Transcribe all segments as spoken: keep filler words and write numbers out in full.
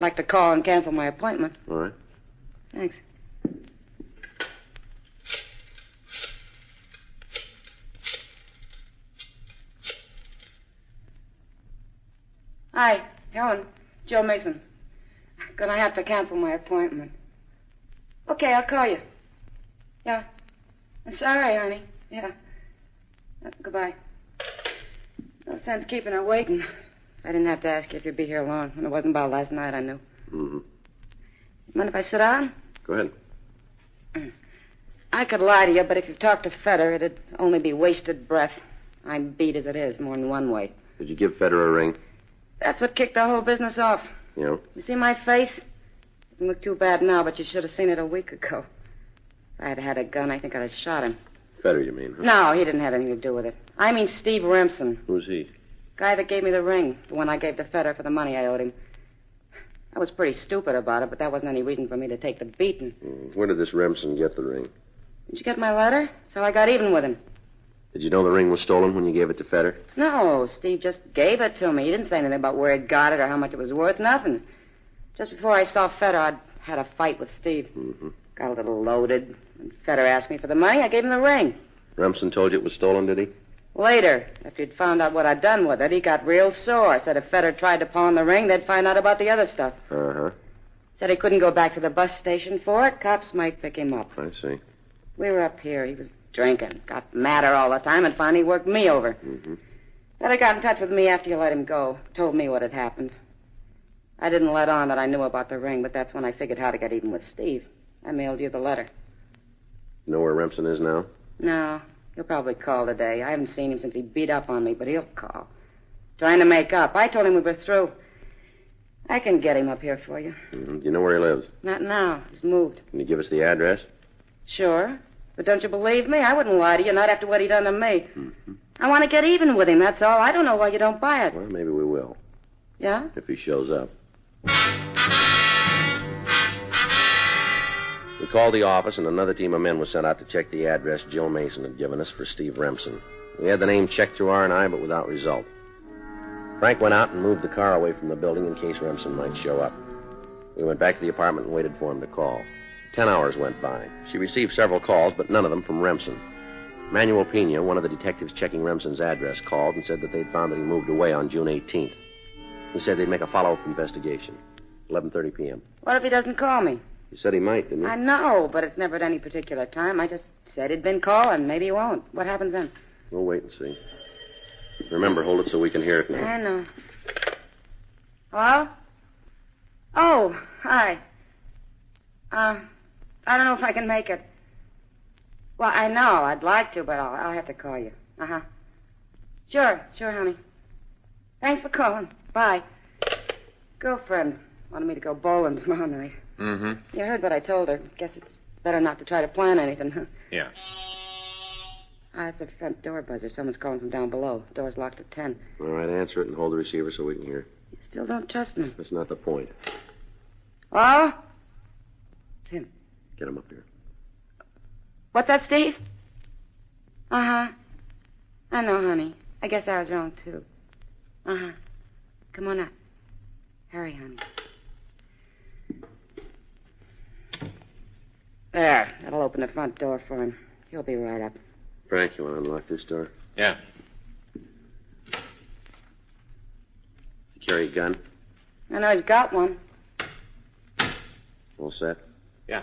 like to call and cancel my appointment. All right. Thanks. Hi, Helen. Joe Mason. Gonna have to cancel my appointment. Okay, I'll call you. Yeah. Sorry, honey. Yeah. Uh, goodbye. No sense keeping her waiting. I didn't have to ask you if you'd be here long. When it wasn't about last night, I knew. Mm-hmm. Mind if I sit down? Go ahead. I could lie to you, but if you talked to Feder, it'd only be wasted breath. I'm beat as it is, more than one way. Did you give Feder a ring? That's what kicked the whole business off. Yeah. You see my face? It doesn't look too bad now, but you should have seen it a week ago. If I had had a gun, I think I'd have shot him. Feder, you mean? Huh? No, he didn't have anything to do with it. I mean Steve Remsen. Who's he? Guy that gave me the ring, the one I gave to Feder for the money I owed him. I was pretty stupid about it, but that wasn't any reason for me to take the beating. Mm. Where did this Remsen get the ring? Did you get my letter? So I got even with him. Did you know the ring was stolen when you gave it to Feder? No, Steve just gave it to me. He didn't say anything about where he got it or how much it was worth. Nothing. Just before I saw Feder, I'd had a fight with Steve. Mm-hmm. Got a little loaded. When Feder asked me for the money, I gave him the ring. Remsen told you it was stolen, did he? Later, after he'd found out what I'd done with it, he got real sore. Said if Feder tried to pawn the ring, they'd find out about the other stuff. Uh-huh. Said he couldn't go back to the bus station for it. Cops might pick him up. I see. We were up here. He was drinking. Got madder all the time and finally worked me over. Mm-hmm. Feder got in touch with me after you let him go. Told me what had happened. I didn't let on that I knew about the ring, but that's when I figured how to get even with Steve. I mailed you the letter. You know where Remsen is now? No. He'll probably call today. I haven't seen him since he beat up on me, but he'll call. Trying to make up. I told him we were through. I can get him up here for you. Mm-hmm. Do you know where he lives? Not now. He's moved. Can you give us the address? Sure. But don't you believe me? I wouldn't lie to you, not after what he done to me. Mm-hmm. I want to get even with him, that's all. I don't know why you don't buy it. Well, maybe we will. Yeah? If he shows up. We called the office, and another team of men was sent out to check the address Joe Mason had given us for Steve Remsen. We had the name checked through R and I, but without result. Frank went out and moved the car away from the building in case Remsen might show up. We went back to the apartment and waited for him to call. Ten hours went by. She received several calls, but none of them from Remsen. Manuel Pena, one of the detectives checking Remsen's address, called and said that they'd found that he moved away on June eighteenth. He said they'd make a follow-up investigation. eleven thirty p.m. What if he doesn't call me? He said he might, didn't he? I know, but it's never at any particular time. I just said he'd been calling. Maybe he won't. What happens then? We'll wait and see. Remember, hold it so we can hear it now. I know. Hello? Oh, hi. Uh, I don't know if I can make it. Well, I know. I'd like to, but I'll, I'll have to call you. Uh-huh. Sure, sure, honey. Thanks for calling. Bye. Girlfriend wanted me to go bowling tomorrow night. Mm-hmm. You heard what I told her. Guess it's better not to try to plan anything, huh? Yeah. Ah, it's a front door buzzer. Someone's calling from down below. Door's locked at ten. All right, answer it and hold the receiver so we can hear. You still don't trust me. That's not the point. Hello? It's him. Get him up here. What's that, Steve? Uh-huh. I know, honey. I guess I was wrong, too. Uh-huh. Come on up. Hurry, honey. There. That'll open the front door for him. He'll be right up. Frank, you want to unlock this door? Yeah. Does he carry a gun? I know he's got one. All set? Yeah.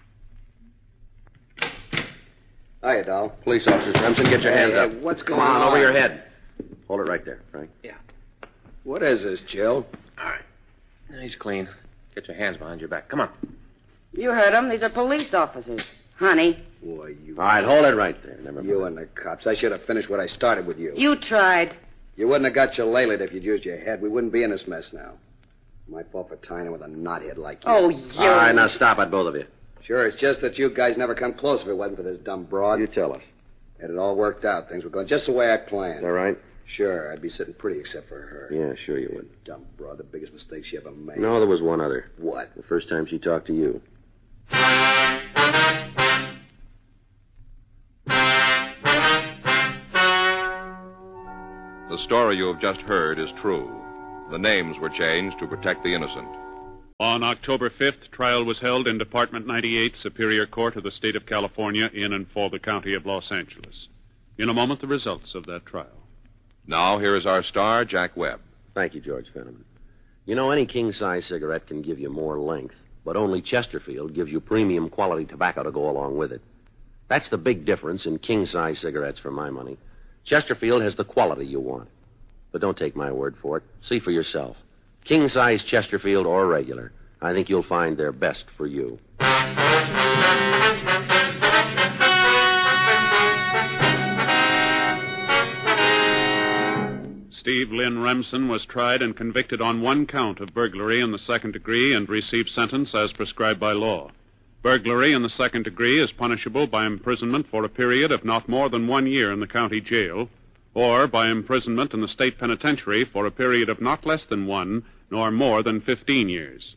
Hiya, doll. Police officers, Remsen, get your hands Hey, up. uh, what's Come going on, on? over your head. Hold it right there, Frank. What is this, Jill? All right. He's clean. Get your hands behind your back. Come on. You heard him. These are police officers. Honey. Boy, you... All right, hold it right there. Never mind. You and the cops. I should have finished what I started with you. You tried. You wouldn't have got your laylet if you'd used your head. We wouldn't be in this mess now. My fault for tying in with a knothead like you. Oh, you. All right, now stop it, both of you. Sure, it's just that you guys never come close if it wasn't for this dumb broad. You tell us. Had it all worked out. Things were going just the way I Is planned. that right? Sure, I'd be sitting pretty except for her. Yeah, sure you would. Dumb broad, the biggest mistake she ever made. No, there was one other. What? The first time she talked to you. The story you have just heard is true. The names were changed to protect the innocent. On October fifth, trial was held in Department ninety-eight, Superior Court of the State of California, in and for the County of Los Angeles. In a moment, the results of that trial. Now, here is our star, Jack Webb. Thank you, George Fenneman. You know, any king-size cigarette can give you more length, but only Chesterfield gives you premium quality tobacco to go along with it. That's the big difference in king-size cigarettes for my money. Chesterfield has the quality you want. But don't take my word for it. See for yourself. King-size Chesterfield or regular. I think you'll find they're best for you. Steve Lynn Remsen was tried and convicted on one count of burglary in the second degree and received sentence as prescribed by law. Burglary in the second degree is punishable by imprisonment for a period of not more than one year in the county jail, or by imprisonment in the state penitentiary for a period of not less than one nor more than fifteen years.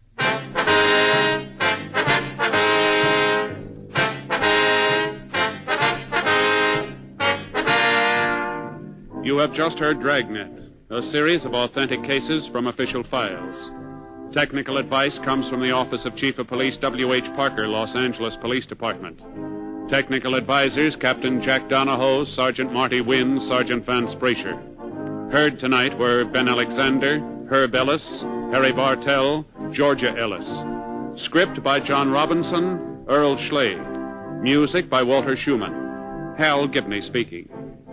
You have just heard Dragnet, a series of authentic cases from official files. Technical advice comes from the Office of Chief of Police W H Parker, Los Angeles Police Department. Technical advisors, Captain Jack Donahoe, Sergeant Marty Wynn, Sergeant Vance Brasher. Heard tonight were Ben Alexander, Herb Ellis, Harry Bartell, Georgia Ellis. Script by John Robinson, Earl Schley. Music by Walter Schumann. Hal Gibney speaking.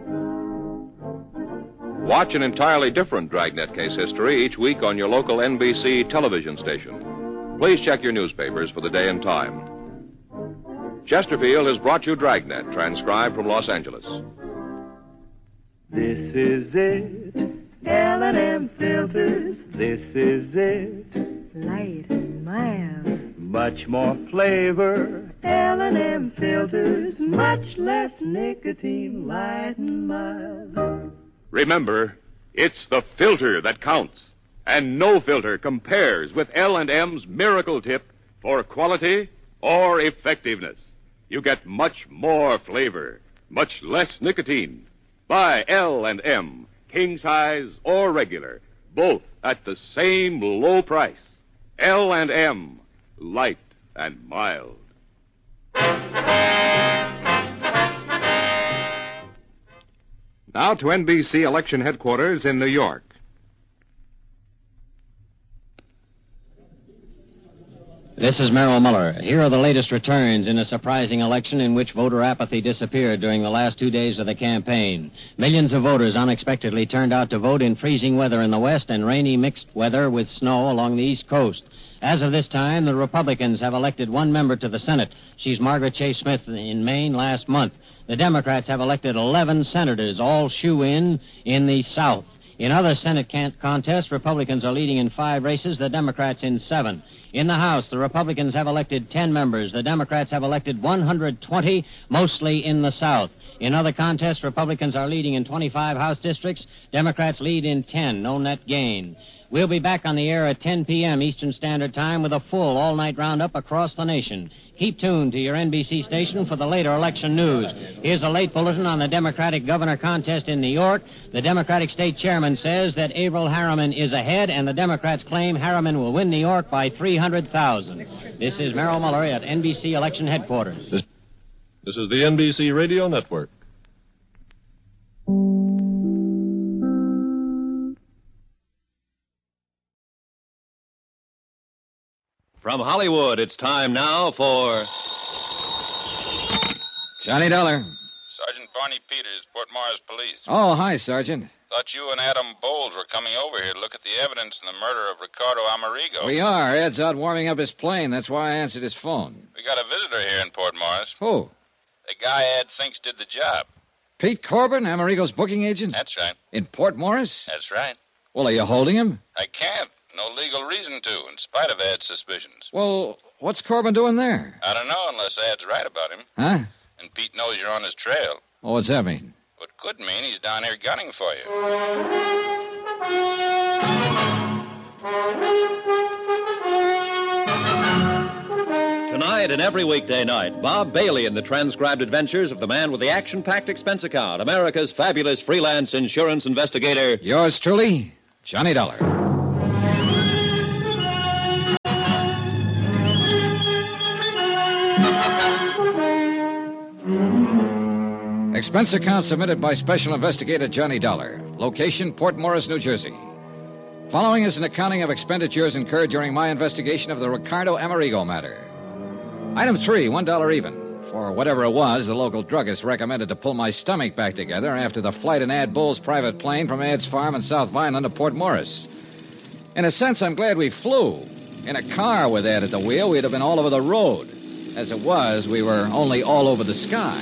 Watch an entirely different Dragnet case history each week on your local N B C television station. Please check your newspapers for the day and time. Chesterfield has brought you Dragnet, transcribed from Los Angeles. This is it, L and M filters. This is it, light and mild. Much more flavor, L and M filters. Much less nicotine, light and mild. Remember, it's the filter that counts. And no filter compares with L and M's Miracle Tip for quality or effectiveness. You get much more flavor, much less nicotine. Buy L and M, king size or regular, both at the same low price. L and M, light and mild. Now to N B C election headquarters in New York. This is Merrill Muller. Here are the latest returns in a surprising election in which voter apathy disappeared during the last two days of the campaign. Millions of voters unexpectedly turned out to vote in freezing weather in the west and rainy mixed weather with snow along the east coast. As of this time, the Republicans have elected one member to the Senate. She's Margaret Chase Smith in Maine last month. The Democrats have elected eleven senators, all shoe-in in the South. In other Senate can- contests, Republicans are leading in five races, the Democrats in seven. In the House, the Republicans have elected ten members. The Democrats have elected one hundred twenty, mostly in the South. In other contests, Republicans are leading in twenty-five House districts. Democrats lead in ten, no net gain. We'll be back on the air at ten p.m. Eastern Standard Time with a full all-night roundup across the nation. Keep tuned to your N B C station for the later election news. Here's a late bulletin on the Democratic governor contest in New York. The Democratic state chairman says that Averell Harriman is ahead, and the Democrats claim Harriman will win New York by three hundred thousand. This is Merrill Muller at N B C election headquarters. This, this is the N B C Radio Network. From Hollywood, it's time now for Johnny Dollar. Sergeant Barney Peters, Port Morris Police. Oh, hi, Sergeant. Thought you and Adam Bowles were coming over here to look at the evidence in the murder of Ricardo Amerigo. We are. Ed's out warming up his plane. That's why I answered his phone. We got a visitor here in Port Morris. Who? The guy Ed thinks did the job. Pete Corbin, Amerigo's booking agent? That's right. In Port Morris? That's right. Well, are you holding him? I can't. No legal reason to, in spite of Ed's suspicions. Well, what's Corbin doing there? I don't know unless Ed's right about him. Huh? And Pete knows you're on his trail. Oh, what's that mean? What could mean he's down here gunning for you. Tonight and every weekday night, Bob Bailey in the transcribed adventures of the man with the action-packed expense account, America's fabulous freelance insurance investigator. Yours truly, Johnny Dollar. Expense account submitted by Special Investigator Johnny Dollar. Location, Port Morris, New Jersey. Following is an accounting of expenditures incurred during my investigation of the Ricardo Amerigo matter. Item three, one dollar even. For whatever it was, the local druggist recommended to pull my stomach back together after the flight in Ad Bull's private plane from Ad's farm in South Vineland to Port Morris. In a sense, I'm glad we flew. In a car with Ed at the wheel, we'd have been all over the road. As it was, we were only all over the sky.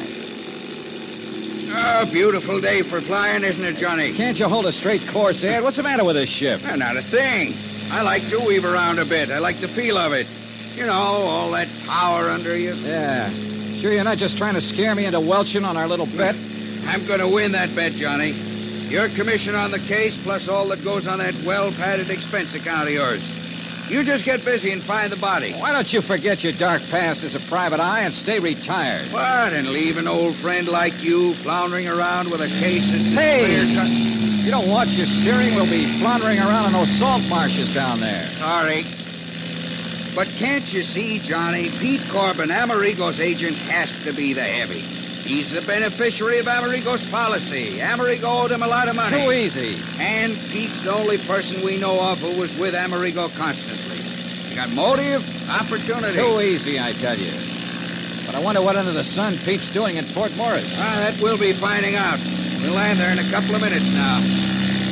Oh, beautiful day for flying, isn't it, Johnny? Can't you hold a straight course, Ed? What's the matter with this ship? Uh, not a thing. I like to weave around a bit. I like the feel of it. You know, all that power under you. Yeah. Sure you're not just trying to scare me into welching on our little bet? I'm going to win that bet, Johnny. Your commission on the case, plus all that goes on that well-padded expense account of yours. You just get busy and find the body. Why don't you forget your dark past as a private eye and stay retired? What, and leave an old friend like you floundering around with a case that's... Hey! Clear cut? You don't watch your steering, we'll be floundering around in those salt marshes down there. Sorry. But can't you see, Johnny, Pete Corbin, Amerigo's agent, has to be the heavy. He's the beneficiary of Amerigo's policy. Amerigo owed him a lot of money. Too easy. And Pete's the only person we know of who was with Amerigo constantly. You got motive, opportunity. Too easy, I tell you. But I wonder what under the sun Pete's doing in Port Morris. Ah, that we'll be finding out. We'll land there in a couple of minutes now.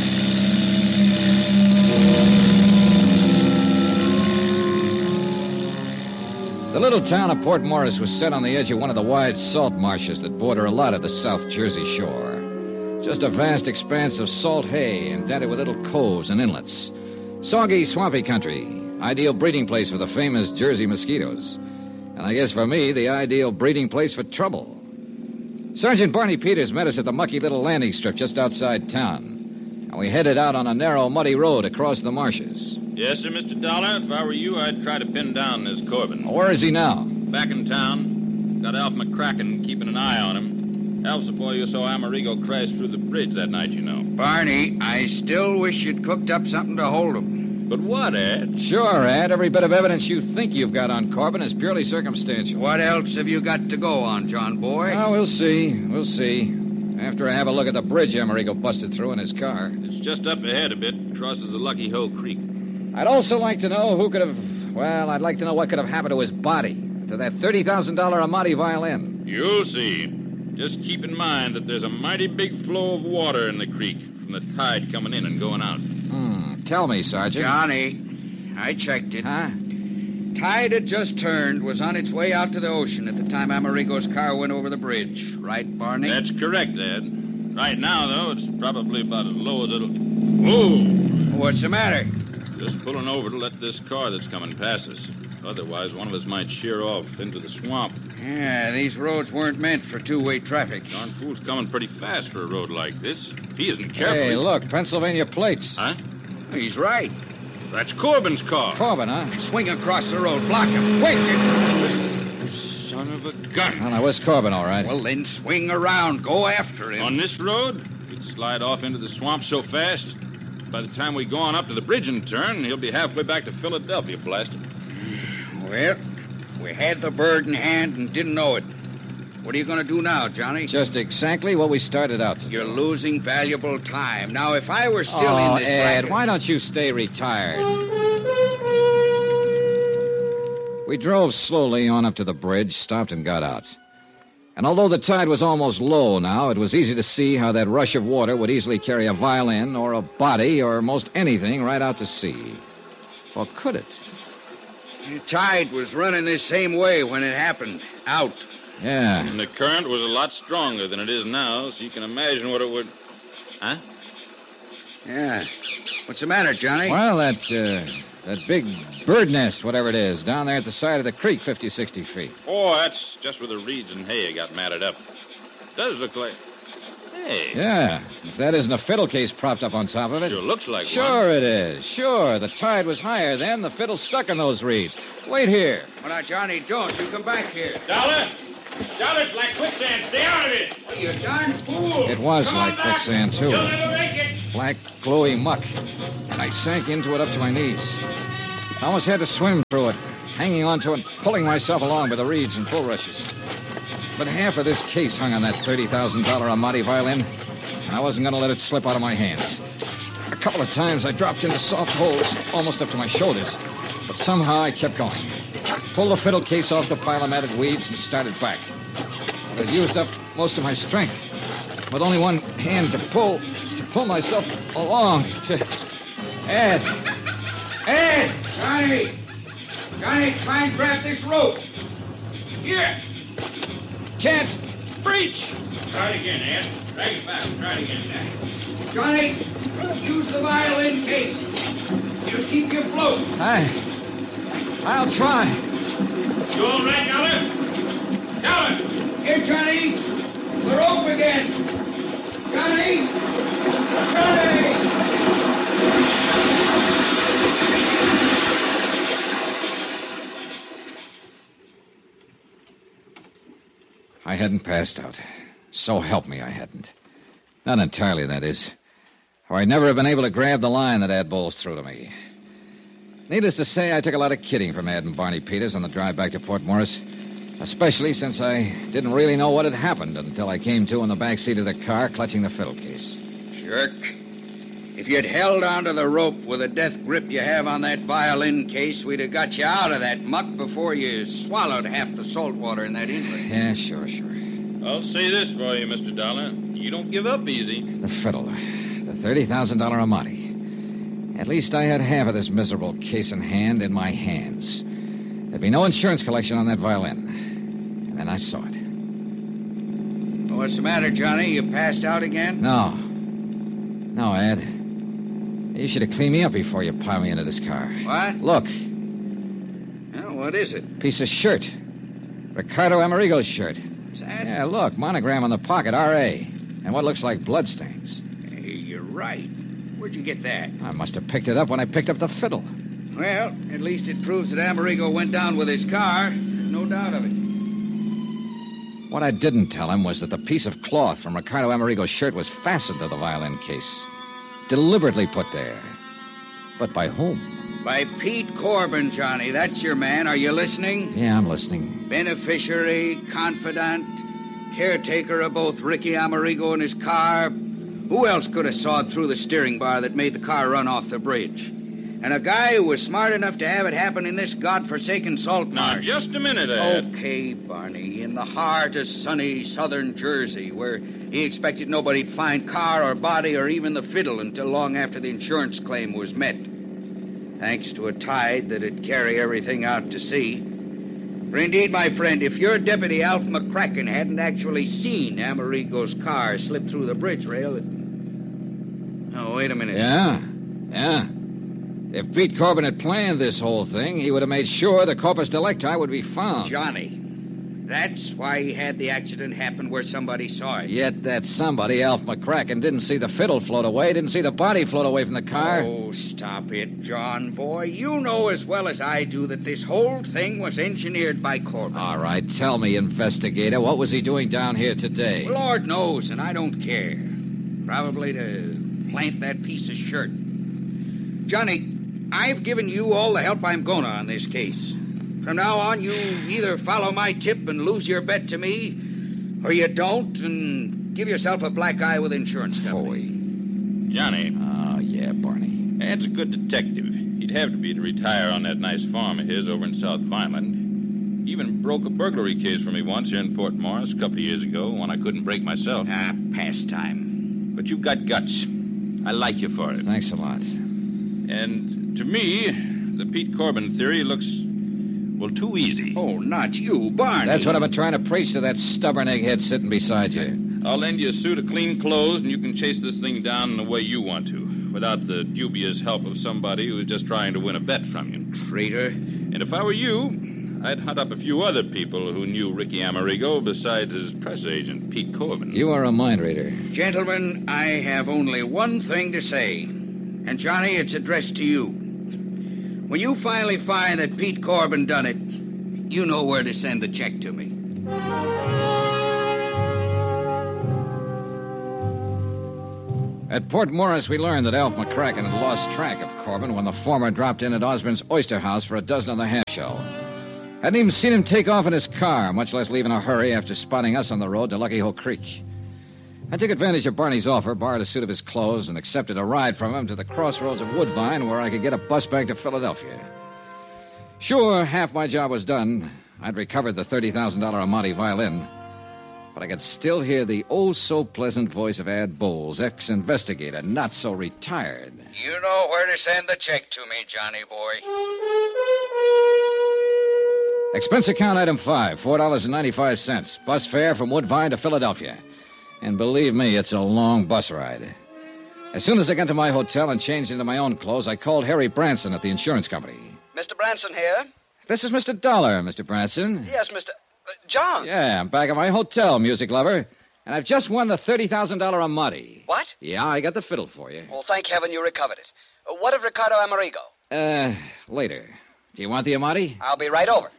The little town of Port Morris was set on the edge of one of the wide salt marshes that border a lot of the South Jersey shore. Just a vast expanse of salt hay indented with little coves and inlets. Soggy, swampy country. Ideal breeding place for the famous Jersey mosquitoes. And I guess for me, the ideal breeding place for trouble. Sergeant Barney Peters met us at the mucky little landing strip just outside town. And we headed out on a narrow, muddy road across the marshes. Yes, sir, Mister Dollar. If I were you, I'd try to pin down this Corbin. Where is he now? Back in town. Got Alf McCracken keeping an eye on him. Alf's the boy you saw Amerigo crash through the bridge that night, you know. Barney, I still wish you'd cooked up something to hold him. But what, Ed? Sure, Ed. Every bit of evidence you think you've got on Corbin is purely circumstantial. What else have you got to go on, John boy? Oh, we'll see. We'll see. After I have a look at the bridge Amerigo busted through in his car. It's just up ahead a bit. Crosses the Lucky Hoe Creek. I'd also like to know who could have... Well, I'd like to know what could have happened to his body. To that thirty thousand dollars Amati violin. You'll see. Just keep in mind that there's a mighty big flow of water in the creek from the tide coming in and going out. Hmm. Tell me, Sergeant. Johnny, I checked it. Huh? Tide had just turned, was on its way out to the ocean at the time Amerigo's car went over the bridge. Right, Barney? That's correct, Ed. Right now, though, it's probably about as low as it'll... Whoa! What's the matter? Just pulling over to let this car that's coming past us. Otherwise, one of us might sheer off into the swamp. Yeah, these roads weren't meant for two-way traffic. Darn fool's coming pretty fast for a road like this. If he isn't careful... Hey, he... look, Pennsylvania plates. Huh? He's right. That's Corbin's car. Corbin, huh? Swing across the road. Block him. Quick! Son of a gun. Oh, now, where's Corbin, all right? Well, then swing around. Go after him. On this road? He'd slide off into the swamp so fast... By the time we go on up to the bridge and turn, he'll be halfway back to Philadelphia, blast him. Well, we had the bird in hand and didn't know it. What are you going to do now, Johnny? Just exactly what we started out to do. You're losing valuable time. Now, if I were still oh, in this... Ed, racket... why don't you stay retired? We drove slowly on up to the bridge, stopped and got out. And although the tide was almost low now, it was easy to see how that rush of water would easily carry a violin or a body or most anything right out to sea. Or could it? The tide was running this same way when it happened. Out. Yeah. And the current was a lot stronger than it is now, so you can imagine what it would... Huh? Yeah. What's the matter, Johnny? Well, that, uh, that big bird nest, whatever it is, down there at the side of the creek, fifty, sixty feet. Oh, that's just where the reeds and hay got matted up. Does look like... Hey. Yeah. If that isn't a fiddle case propped up on top of it. Sure looks like Sure one. it is. Sure. The tide was higher then. The fiddle's stuck in those reeds. Wait here. Well, now, Johnny, don't. You come back here. Dollar! Dollar, it's like quicksand. Stay out of it. Oh, you darn fool. It was Come like quicksand, too. You'll never make it. Black, glowy muck. And I sank into it up to my knees. I almost had to swim through it, hanging onto it, pulling myself along by the reeds and bulrushes. But half of this case hung on that thirty thousand dollars Amati violin, and I wasn't going to let it slip out of my hands. A couple of times I dropped into soft holes, almost up to my shoulders, but somehow I kept going. Pulled the fiddle case off the pile of matted weeds and started back. I'd used up most of my strength, with only one hand to pull, to pull myself along, to... Ed! Ed! Johnny! Johnny, try and grab this rope. Here! Can't reach! Try it again, Ed. Drag it back. Try it again. Johnny, use the violin case. It'll keep you afloat. I... I'll try. You all right, Dollar? Dollar! Here, Johnny. The rope again. Johnny! Johnny! I hadn't passed out. So help me, I hadn't. Not entirely, that is. Or I'd never have been able to grab the line that Ad Bowles threw to me. Needless to say, I took a lot of kidding from Ad and Barney Peters on the drive back to Port Morris, especially since I didn't really know what had happened until I came to in the back seat of the car, clutching the fiddle case. Jerk. If you'd held onto the rope with the death grip you have on that violin case, we'd have got you out of that muck before you swallowed half the salt water in that inlet. Yeah, sure, sure. I'll say this for you, Mister Dollar. You don't give up easy. The fiddle. The thirty thousand dollars Amati. At least I had half of this miserable case in hand in my hands. There'd be no insurance collection on that violin. And then I saw it. What's the matter, Johnny? You passed out again? No. No, Ed. You should have cleaned me up before you piled me into this car. What? Look. Oh, what is it? Piece of shirt. Ricardo Amerigo's shirt. Is that? Yeah, look. Monogram on the pocket, R A. And what looks like bloodstains. Hey, you're right. Where'd you get that? I must have picked it up when I picked up the fiddle. Well, at least it proves that Amerigo went down with his car. No doubt of it. What I didn't tell him was that the piece of cloth from Ricardo Amerigo's shirt was fastened to the violin case. Deliberately put there. But by whom? By Pete Corbin, Johnny. That's your man. Are you listening? Yeah, I'm listening. Beneficiary, confidant, caretaker of both Ricky Amerigo and his car. Who else could have sawed through the steering bar that made the car run off the bridge? And a guy who was smart enough to have it happen in this godforsaken salt Now, marsh. just a minute, Ed. Okay, Barney. In the heart of sunny southern Jersey, where he expected nobody'd find car or body or even the fiddle until long after the insurance claim was met. Thanks to a tide that'd carry everything out to sea. For indeed, my friend, if your deputy, Alf McCracken, hadn't actually seen Amerigo's car slip through the bridge rail... It... Oh, wait a minute. Yeah, yeah. If Pete Corbin had planned this whole thing, he would have made sure the corpus delicti would be found. Johnny, that's why he had the accident happen where somebody saw it. Yet that somebody, Alf McCracken, didn't see the fiddle float away, didn't see the body float away from the car. Oh, stop it, John, boy. You know as well as I do that this whole thing was engineered by Corbin. All right, tell me, investigator, what was he doing down here today? Well, Lord knows, and I don't care. Probably to plant that piece of shirt. Johnny, I've given you all the help I'm gonna on this case. From now on, you either follow my tip and lose your bet to me, or you don't and give yourself a black eye with insurance company. Johnny. Oh, yeah, Barney. Ed's a good detective. He'd have to be to retire on that nice farm of his over in South Vineland. He even broke a burglary case for me once here in Port Morris a couple of years ago when I couldn't break myself. Ah, pastime. But you've got guts. I like you for it. Thanks a lot. And to me, the Pete Corbin theory looks, well, too easy. Oh, not you, Barney. That's what I've been trying to preach to that stubborn egghead sitting beside you. I'll lend you a suit of clean clothes, and you can chase this thing down in the way you want to, without the dubious help of somebody who's just trying to win a bet from you. Traitor. And if I were you, I'd hunt up a few other people who knew Ricky Amerigo besides his press agent, Pete Corbin. You are a mind reader. Gentlemen, I have only one thing to say. And, Johnny, it's addressed to you. When you finally find that Pete Corbin done it, you know where to send the check to me. At Port Morris, we learned that Alf McCracken had lost track of Corbin when the former dropped in at Osborne's Oyster House for a dozen of the half shell. Hadn't even seen him take off in his car, much less leave in a hurry after spotting us on the road to Lucky Hole Creek. I took advantage of Barney's offer, borrowed a suit of his clothes, and accepted a ride from him to the crossroads of Woodvine where I could get a bus back to Philadelphia. Sure, half my job was done. I'd recovered the thirty thousand dollars Amati violin, but I could still hear the oh-so-pleasant voice of Ad Bowles, ex-investigator, not so retired. You know where to send the check to me, Johnny boy. Expense account item five, four dollars and ninety-five cents. Bus fare from Woodvine to Philadelphia. And believe me, it's a long bus ride. As soon as I got to my hotel and changed into my own clothes, I called Harry Branson at the insurance company. Mister Branson here? This is Mister Dollar, Mister Branson. Yes, Mister Uh, John. Yeah, I'm back at my hotel, music lover. And I've just won the thirty thousand dollars Amati. What? Yeah, I got the fiddle for you. Well, thank heaven you recovered it. Uh, what of Ricardo Amerigo? Uh, later. Do you want the Amati? I'll be right over.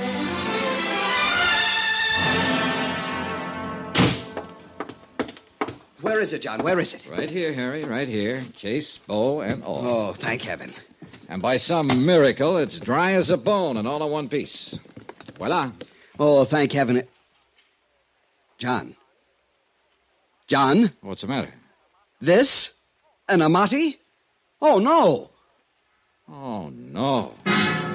Where is it, John? Where is it? Right here, Harry, right here. Case, bow, and all. Oh, thank heaven. And by some miracle, it's dry as a bone and all in one piece. Voila. Oh, thank heaven. It... John. John? What's the matter? This? An Amati? Oh, no. Oh, no.